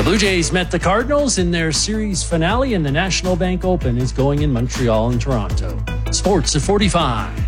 Blue Jays met the Cardinals in their series finale, and the National Bank Open is going in Montreal and Toronto. Sports at 45.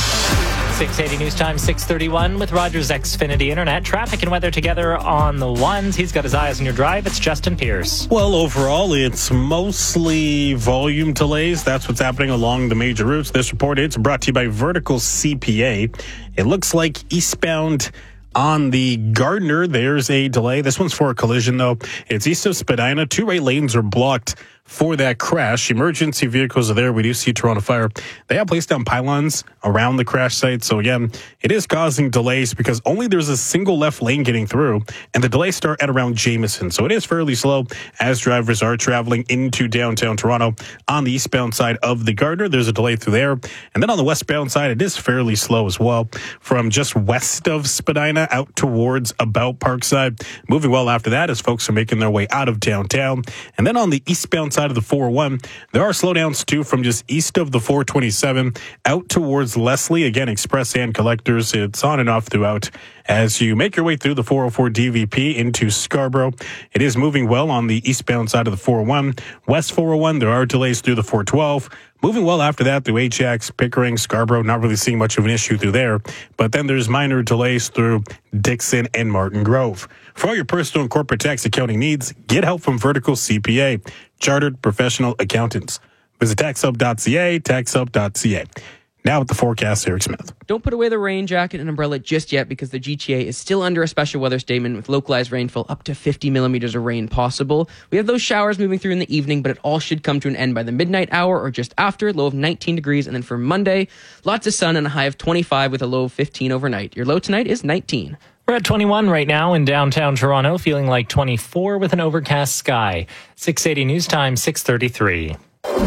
680 News Time, 6:31 with Rogers Xfinity Internet. Traffic and weather together on the ones. He's got his eyes on your drive. It's Justin Pierce. Well, overall, it's mostly volume delays. That's what's happening along the major routes. This report, it's brought to you by Vertical CPA. It looks like eastbound on the Gardner, there's a delay. This one's for a collision, though. It's east of Spadina. 2 right lanes are blocked for that crash. Emergency vehicles are there. We do see Toronto Fire. They have placed down pylons around the crash site. So again, it is causing delays because only there's a single left lane getting through, and the delays start at around Jameson. So it is fairly slow as drivers are traveling into downtown Toronto. On the eastbound side of the Gardner, there's a delay through there. And then on the westbound side, it is fairly slow as well from just west of Spadina out towards about Parkside. Moving well after that as folks are making their way out of downtown. And then on the eastbound side of the 401, there are slowdowns too from just east of the 427 out towards Leslie. Again, express and collectors. It's on and off throughout as you make your way through the 404 DVP into Scarborough. It is moving well on the eastbound side of the 401. West 401, there are delays through the 412. Moving well after that through Ajax, Pickering, Scarborough, not really seeing much of an issue through there. But then there's minor delays through Dixon and Martin Grove. For all your personal and corporate tax accounting needs, get help from Vertical CPA, Chartered Professional Accountants. Visit taxhelp.ca, taxhelp.ca. Now with the forecast, Eric Smith. Don't put away the rain jacket and umbrella just yet because the GTA is still under a special weather statement with localized rainfall up to 50 millimeters of rain possible. We have those showers moving through in the evening, but it all should come to an end by the midnight hour or just after, low of 19 degrees. And then for Monday, lots of sun and a high of 25 with a low of 15 overnight. Your low tonight is 19. We're at 21 right now in downtown Toronto, feeling like 24 with an overcast sky. 680 News Time, 6:33.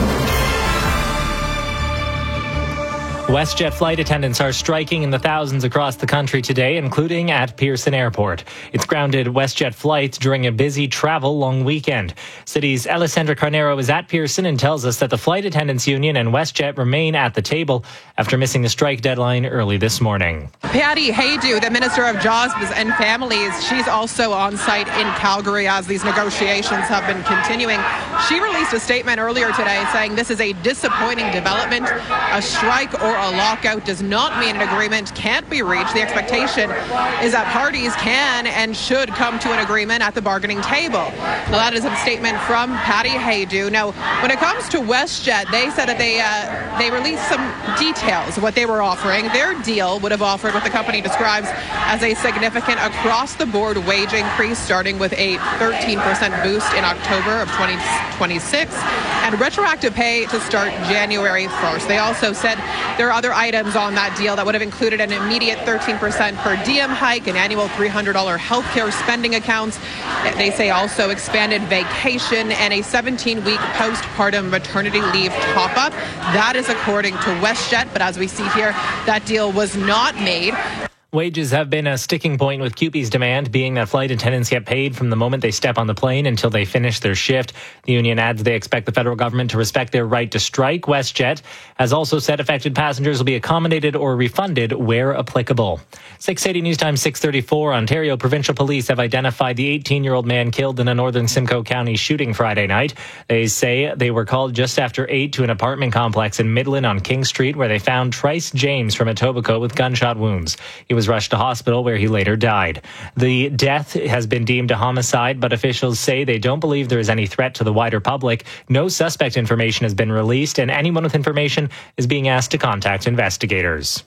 WestJet flight attendants are striking in the thousands across the country today, including at Pearson Airport. It's grounded WestJet flights during a busy travel long weekend. City's Alessandra Carnero is at Pearson and tells us that the Flight Attendants Union and WestJet remain at the table after missing the strike deadline early this morning. Patty Haydu, the Minister of Jobs and Families, she's also on site in Calgary as these negotiations have been continuing. She released a statement earlier today saying this is a disappointing development. A strike or a lockout does not mean an agreement can't be reached. The expectation is that parties can and should come to an agreement at the bargaining table. Now, that is a statement from Patty Haydu. Now, when it comes to WestJet, they said that they released some details of what they were offering. Their deal would have offered what the company describes as a significant across-the-board wage increase, starting with a 13% boost in October of 2026 and retroactive pay to start January 1st. They also said there are other items on that deal that would have included an immediate 13% per diem hike, an annual $300 healthcare spending accounts. They say also expanded vacation and a 17-week postpartum maternity leave top-up. That is according to WestJet, but as we see here, that deal was not made. Wages have been a sticking point with CUPE's demand, being that flight attendants get paid from the moment they step on the plane until they finish their shift. The union adds they expect the federal government to respect their right to strike. WestJet has also said affected passengers will be accommodated or refunded where applicable. 680 News Time, 6:34. Ontario Provincial Police have identified the 18-year-old man killed in a northern Simcoe County shooting Friday night. They say they were called just after 8 to an apartment complex in Midland on King Street, where they found Trice James from Etobicoke with gunshot wounds. He was rushed to hospital where he later died. The death has been deemed a homicide, but officials say they don't believe there is any threat to the wider public. No suspect information has been released, and anyone with information is being asked to contact investigators.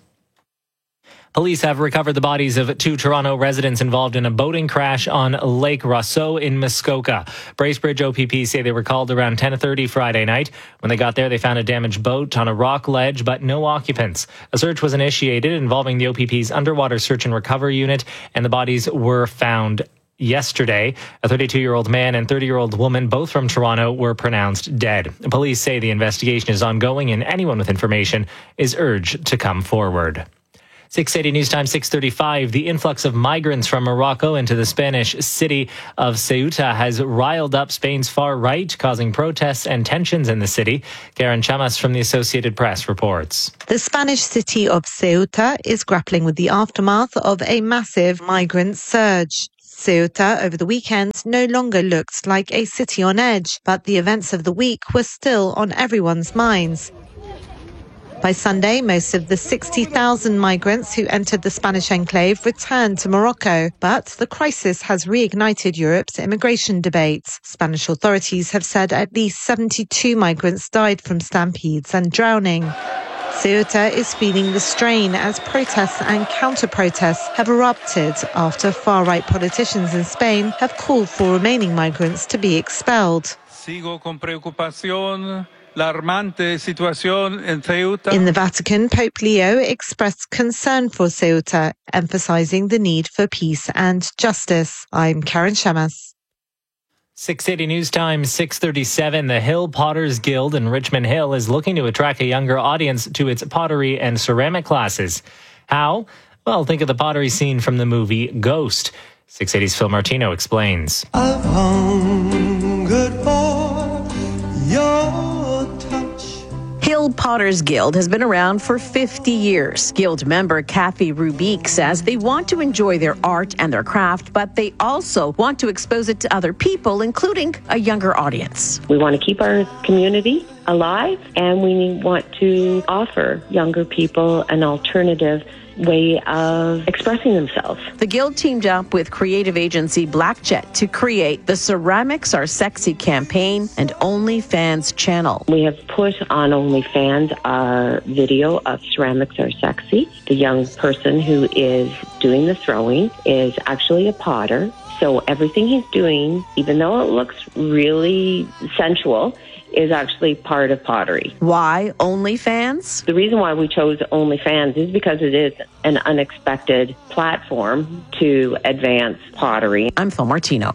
Police have recovered the bodies of 2 Toronto residents involved in a boating crash on Lake Rousseau in Muskoka. Bracebridge OPP say they were called around 10:30 Friday night. When they got there, they found a damaged boat on a rock ledge, but no occupants. A search was initiated involving the OPP's underwater search and recovery unit, and the bodies were found yesterday. A 32-year-old man and 30-year-old woman, both from Toronto, were pronounced dead. Police say the investigation is ongoing and anyone with information is urged to come forward. 680 News Time, 6:35. The influx of migrants from Morocco into the Spanish city of Ceuta has riled up Spain's far right, causing protests and tensions in the city. Karen Chamas from the Associated Press reports. The Spanish city of Ceuta is grappling with the aftermath of a massive migrant surge. Ceuta over the weekend no longer looked like a city on edge, but the events of the week were still on everyone's minds. By Sunday, most of the 60,000 migrants who entered the Spanish enclave returned to Morocco, but the crisis has reignited Europe's immigration debates. Spanish authorities have said at least 72 migrants died from stampedes and drowning. Ceuta is feeling the strain as protests and counter-protests have erupted after far-right politicians in Spain have called for remaining migrants to be expelled. Sigo con preocupación la alarmante situación en Ceuta. In the Vatican, Pope Leo expressed concern for Ceuta, emphasizing the need for peace and justice. I'm Karen Shemas. 680 News Time, 6:37. The Hill Potters Guild in Richmond Hill is looking to attract a younger audience to its pottery and ceramic classes. How? Well, think of the pottery scene from the movie Ghost. 680's Phil Martino explains. I've hungered for your Hill Potters Guild has been around for 50 years. Guild member Kathy Rubique says they want to enjoy their art and their craft, but they also want to expose it to other people, including a younger audience. We want to keep our community alive, and we want to offer younger people an alternative way of expressing themselves. The Guild teamed up with creative agency Blackjet to create the Ceramics Are Sexy campaign and OnlyFans channel. We have put on OnlyFans our video of Ceramics Are Sexy. The young person who is doing the throwing is actually a potter. So everything he's doing, even though it looks really sensual, is actually part of pottery. Why OnlyFans? The reason why we chose OnlyFans is because it is an unexpected platform to advance pottery. I'm Phil Martino.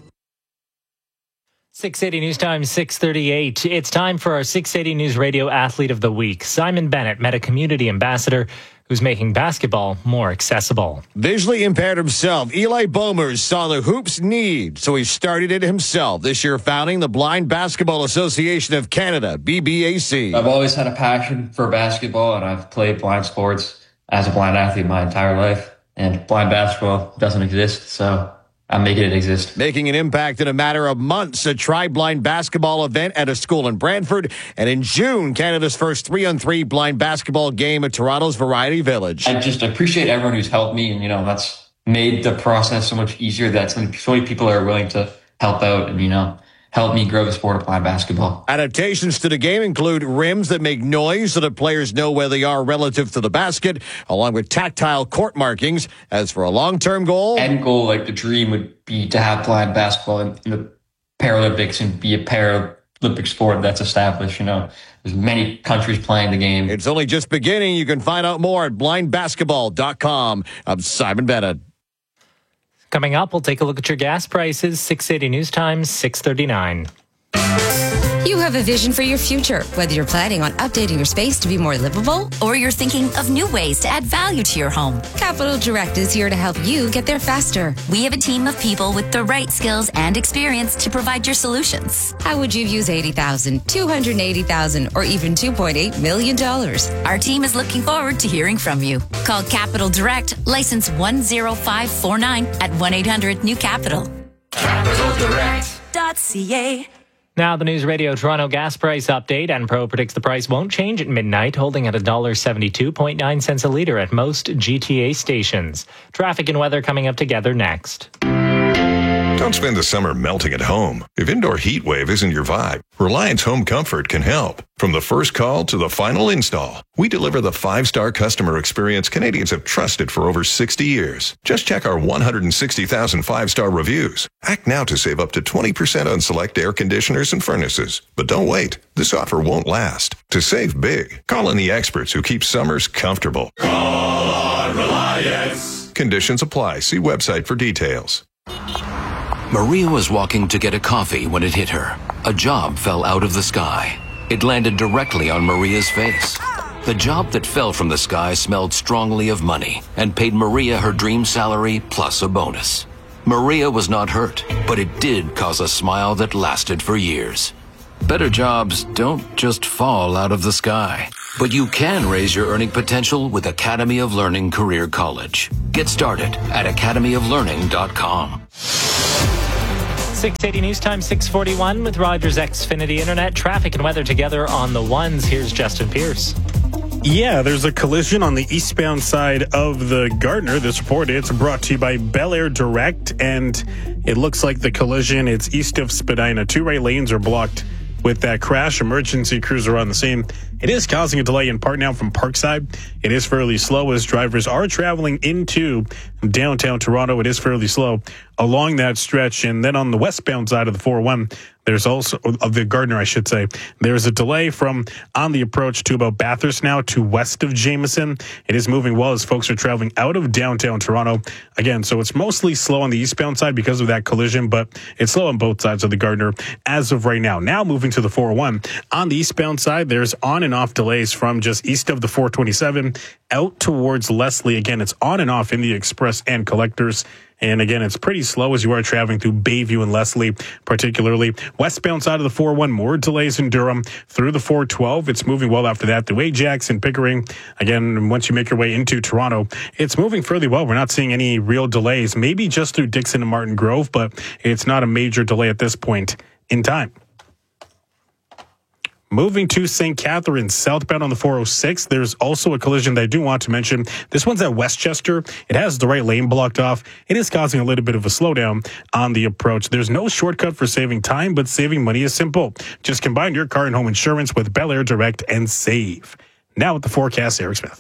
680 News Time, 6:38. It's time for our 680 News Radio Athlete of the Week. Simon Bennett met a community ambassador who's making basketball more accessible. Visually impaired himself, Eli Bomers saw the hoops need, so he started it himself. This year founding the Blind Basketball Association of Canada, BBAC. I've always had a passion for basketball, and I've played blind sports as a blind athlete my entire life. And blind basketball doesn't exist, so I'm making it exist. Making an impact in a matter of months, a tri-blind basketball event at a school in Brantford, and in June, Canada's first 3-on-3 blind basketball game at Toronto's Variety Village. I just appreciate everyone who's helped me, and, that's made the process so much easier that so many people are willing to help out and, help me grow the sport of blind basketball. Adaptations to the game include rims that make noise so that players know where they are relative to the basket, along with tactile court markings. As for a long-term goal... End goal, the dream would be to have blind basketball in the Paralympics and be a Paralympic sport that's established, There's many countries playing the game. It's only just beginning. You can find out more at blindbasketball.com. I'm Simon Bennett. Coming up, we'll take a look at your gas prices. 680 News Time, 6:39. You have a vision for your future, whether you're planning on updating your space to be more livable or you're thinking of new ways to add value to your home. Capital Direct is here to help you get there faster. We have a team of people with the right skills and experience to provide your solutions. How would you use $80,000, $280,000, or even $2.8 million? Our team is looking forward to hearing from you. Call Capital Direct, license 10549 at 1-800-NEW-CAPITAL. CapitalDirect.ca. Now the News Radio Toronto gas price update. Enpro predicts the price won't change at midnight, holding at $1.72.9 a litre at most GTA stations. Traffic and weather coming up together next. Don't spend the summer melting at home. If indoor heat wave isn't your vibe, Reliance Home Comfort can help. From the first call to the final install, we deliver the 5-star customer experience Canadians have trusted for over 60 years. Just check our 160,000 5-star reviews. Act now to save up to 20% on select air conditioners and furnaces. But don't wait. This offer won't last. To save big, call on the experts who keep summers comfortable. Call on Reliance. Conditions apply. See website for details. Maria was walking to get a coffee when it hit her. A job fell out of the sky. It landed directly on Maria's face. The job that fell from the sky smelled strongly of money and paid Maria her dream salary plus a bonus. Maria was not hurt, but it did cause a smile that lasted for years. Better jobs don't just fall out of the sky. But you can raise your earning potential with Academy of Learning Career College. Get started at academyoflearning.com. 680 News Time, 641 with Rogers Xfinity Internet. Traffic and weather together on the ones. Here's Justin Pierce. Yeah, there's a collision on the eastbound side of the Gardner. This report, it's brought to you by Bel Air Direct, and it looks like the collision, it's east of Spadina. 2 right lanes are blocked with that crash. Emergency crews are on the scene. It is causing a delay in part now from Parkside. It is fairly slow as drivers are traveling into downtown Toronto. It is fairly slow along that stretch. And then on the westbound side of the 401, there's also, of the Gardner, I should say, there's a delay from on the approach to about Bathurst now to west of Jameson. It is moving well as folks are traveling out of downtown Toronto. Again, so it's mostly slow on the eastbound side because of that collision, but it's slow on both sides of the Gardner as of right now. Now moving to the 401. On the eastbound side, there's on and off delays from just east of the 427 out towards Leslie. Again, it's on and off in the Express and Collectors. And again, it's pretty slow as you are traveling through Bayview and Leslie, particularly. Westbound side of the 401, more delays in Durham through the 412. It's moving well after that. Through Ajax and Pickering. Again, once you make your way into Toronto, it's moving fairly well. We're not seeing any real delays, maybe just through Dixon and Martin Grove, but it's not a major delay at this point in time. Moving to St. Catharines, southbound on the 406, there's also a collision that I do want to mention. This one's at Westchester. It has the right lane blocked off. It is causing a little bit of a slowdown on the approach. There's no shortcut for saving time, but saving money is simple. Just combine your car and home insurance with Bel Air Direct and save. Now with the forecast, Eric Smith.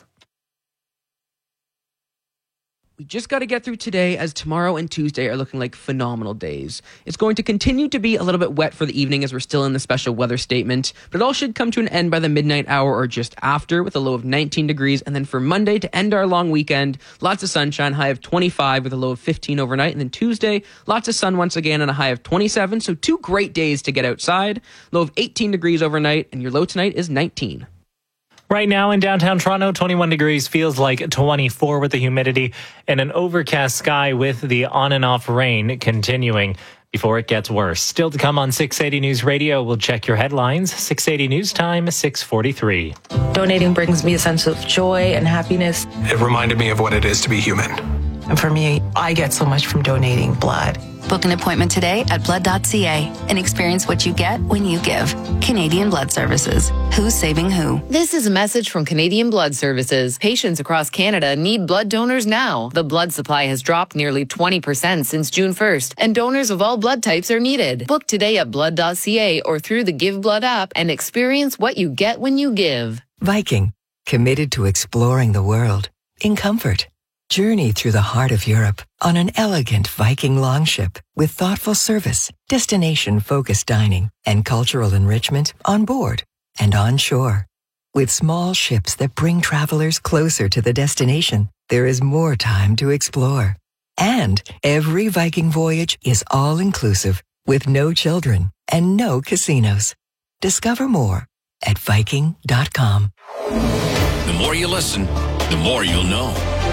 We just got to get through today, as tomorrow and Tuesday are looking like phenomenal days. It's going to continue to be a little bit wet for the evening as we're still in the special weather statement, but it all should come to an end by the midnight hour or just after, with a low of 19 degrees. And then for Monday, to end our long weekend, lots of sunshine, high of 25 with a low of 15 overnight. And then Tuesday, lots of sun once again and a high of 27. So 2 great days to get outside. Low of 18 degrees overnight, and your low tonight is 19. Right now in downtown Toronto, 21 degrees, feels like 24 with the humidity, and an overcast sky with the on and off rain continuing before it gets worse. Still to come on 680 News Radio, we'll check your headlines. 680 News Time, 6:43. Donating brings me a sense of joy and happiness. It reminded me of what it is to be human. And for me, I get so much from donating blood. Book an appointment today at blood.ca and experience what you get when you give. Canadian Blood Services. Who's saving who? This is a message from Canadian Blood Services. Patients across Canada need blood donors now. The blood supply has dropped nearly 20% since June 1st, and donors of all blood types are needed. Book today at blood.ca or through the Give Blood app and experience what you get when you give. Viking, committed to exploring the world in comfort. Journey through the heart of Europe on an elegant Viking longship with thoughtful service, destination-focused dining, and cultural enrichment on board and on shore. With small ships that bring travelers closer to the destination, there is more time to explore. And every Viking voyage is all-inclusive with no children and no casinos. Discover more at Viking.com. The more you listen, the more you'll know.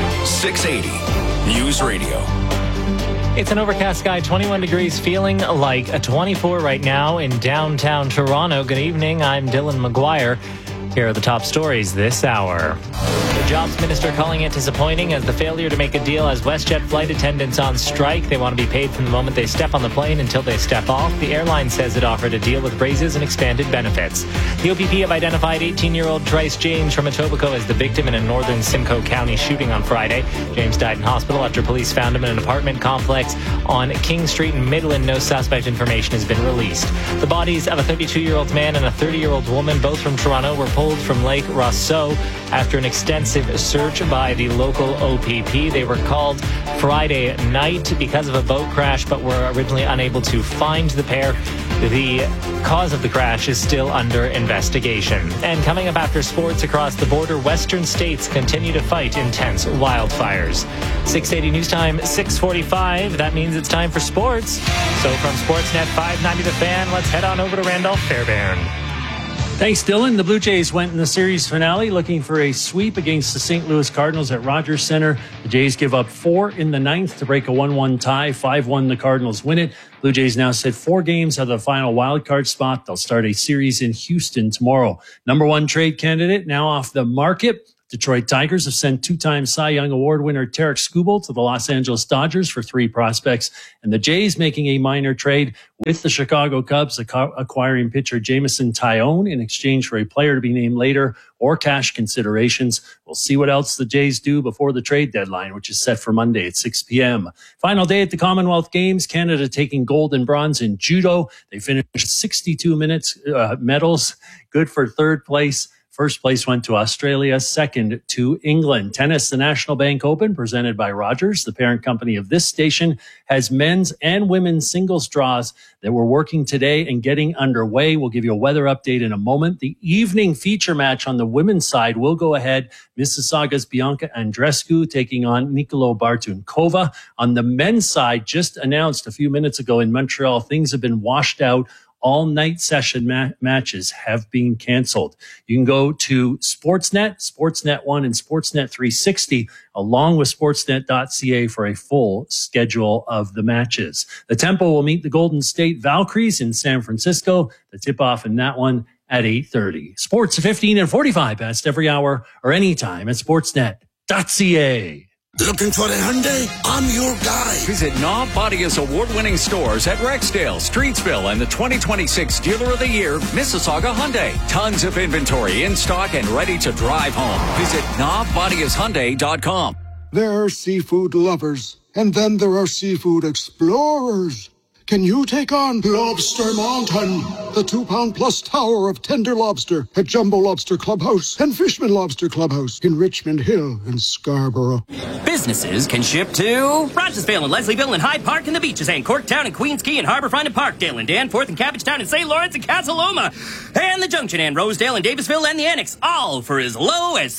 680 News Radio. It's an overcast sky, 21 degrees, feeling like a 24 right now in downtown Toronto. Good evening, I'm Dylan McGuire. Here are the top stories this hour. The jobs minister calling it disappointing as the failure to make a deal has WestJet flight attendants on strike. They want to be paid from the moment they step on the plane until they step off. The airline says it offered a deal with raises and expanded benefits. The OPP have identified 18-year-old Trice James from Etobicoke as the victim in a northern Simcoe County shooting on Friday. James died in hospital after police found him in an apartment complex on King Street in Midland. No suspect information has been released. The bodies of a 32-year-old man and a 30-year-old woman, both from Toronto, were pulled from Lake Rousseau after an extensive search by the local OPP. They were called Friday night because of a boat crash, but were originally unable to find the pair. The cause of the crash is still under investigation. And coming up after sports across the border, western states continue to fight intense wildfires. 680 News Time, 6:45. That means it's time for sports. So from Sportsnet 590 The Fan, let's head on over to Randolph Fairbairn. Thanks, Dylan. The Blue Jays went in the series finale looking for a sweep against the St. Louis Cardinals at Rogers Center. The Jays give up 4 in the 9th to break a 1-1 tie. 5-1, the Cardinals win it. Blue Jays now sit 4 games out of the final wildcard spot. They'll start a series in Houston tomorrow. Number 1 trade candidate now off the market. Detroit Tigers have sent 2-time Cy Young Award winner Tarek Skubal to the Los Angeles Dodgers for 3 prospects. And the Jays making a minor trade with the Chicago Cubs, acquiring pitcher Jameson Taillon in exchange for a player to be named later or cash considerations. We'll see what else the Jays do before the trade deadline, which is set for Monday at 6 p.m. Final day at the Commonwealth Games. Canada taking gold and bronze in judo. They finished 62 medals, good for 3rd place. First place went to Australia, second to England. Tennis, the National Bank Open, presented by Rogers, the parent company of this station, has men's and women's singles draws that we're working today and getting underway. We'll give you a weather update in a moment. The evening feature match on the women's side will go ahead. Mississauga's Bianca Andreescu taking on Nicolo Bartunkova. On the men's side, just announced a few minutes ago in Montreal, things have been washed out. All-night session matches have been canceled. You can go to Sportsnet, Sportsnet 1, and Sportsnet 360, along with Sportsnet.ca for a full schedule of the matches. The Tempo will meet the Golden State Valkyries in San Francisco. The tip-off in that one at 8:30. Sports 15 and 45 past every hour or anytime at Sportsnet.ca. Looking for a Hyundai? I'm your guy. Visit Knob Bodia's award-winning stores at Rexdale, Streetsville, and the 2026 Dealer of the Year, Mississauga Hyundai. Tons of inventory in stock and ready to drive home. Visit knobbodiashyundai.com. There are seafood lovers, and then there are seafood explorers. Can you take on Lobster Mountain, the 2-pound-plus tower of tender lobster at Jumbo Lobster Clubhouse and Fishman Lobster Clubhouse in Richmond Hill and Scarborough? Businesses can ship to Rogersville and Leslieville and Hyde Park and the Beaches and Corktown and Queens Quay and Harbourfront and Parkdale and Danforth and Cabbagetown and St. Lawrence and Casaloma and the Junction and Rosedale and Davisville and the Annex, all for as low as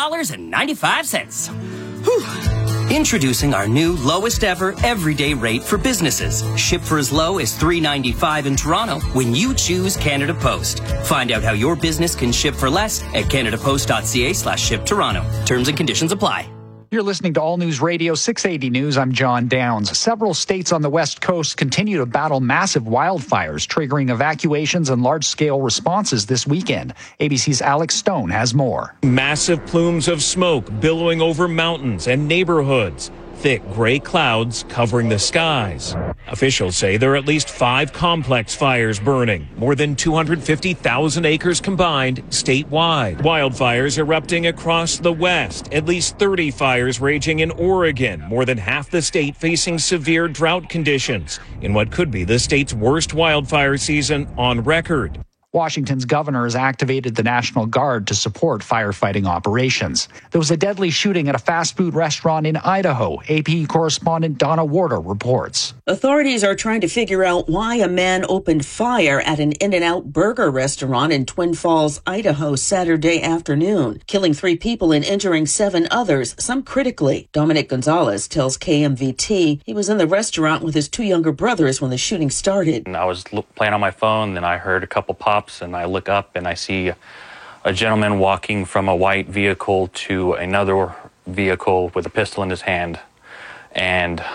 $3.95. Whew. Introducing our new lowest ever everyday rate for businesses. Ship for as low as $3.95 in Toronto when you choose Canada Post. Find out how your business can ship for less at canadapost.ca/ship-Toronto. Terms and conditions apply. You're listening to All News Radio 680 News. I'm John Downs. Several states on the West Coast continue to battle massive wildfires, triggering evacuations and large-scale responses this weekend. ABC's Alex Stone has more. Massive plumes of smoke billowing over mountains and neighborhoods. Thick gray clouds covering the skies. Officials say there are at least 5 complex fires burning, more than 250,000 acres combined statewide. Wildfires erupting across the West, at least 30 fires raging in Oregon, more than half the state facing severe drought conditions in what could be the state's worst wildfire season on record. Washington's governor has activated the National Guard to support firefighting operations. There was a deadly shooting at a fast food restaurant in Idaho. AP correspondent Donna Warder reports. Authorities are trying to figure out why a man opened fire at an In-N-Out burger restaurant in Twin Falls, Idaho, Saturday afternoon, killing 3 people and injuring 7 others, some critically. Dominic Gonzalez tells KMVT he was in the restaurant with his 2 younger brothers when the shooting started. I was playing on my phone, then I heard a couple pops. And I look up and I see a gentleman walking from a white vehicle to another vehicle with a pistol in his hand. And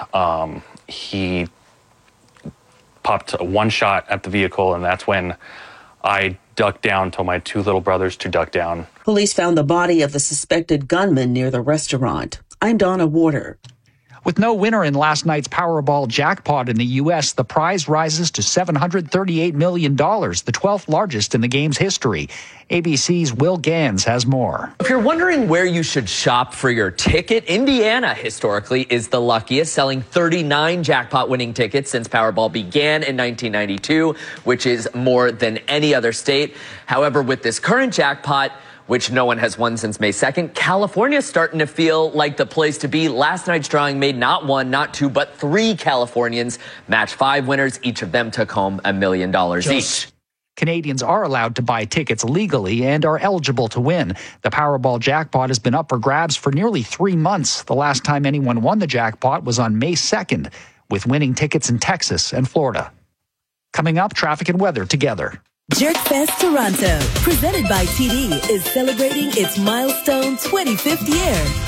he popped one shot at the vehicle, and that's when I ducked down, told my 2 little brothers to duck down. Police found the body of the suspected gunman near the restaurant. I'm Donna Warder. With no winner in last night's Powerball jackpot in the U.S., the prize rises to $738 million, the 12th largest in the game's history. ABC's Will Gans has more. If you're wondering where you should shop for your ticket, Indiana historically is the luckiest, selling 39 jackpot-winning tickets since Powerball began in 1992, which is more than any other state. However, with this current jackpot, which no one has won since May 2nd, California's starting to feel like the place to be. Last night's drawing made not 1, not 2, but 3 Californians match 5 winners. Each of them took home $1 million each. Canadians are allowed to buy tickets legally and are eligible to win. The Powerball jackpot has been up for grabs for nearly 3 months. The last time anyone won the jackpot was on May 2nd, with winning tickets in Texas and Florida. Coming up, traffic and weather together. Jerkfest Toronto, presented by TD, is celebrating its milestone 25th year.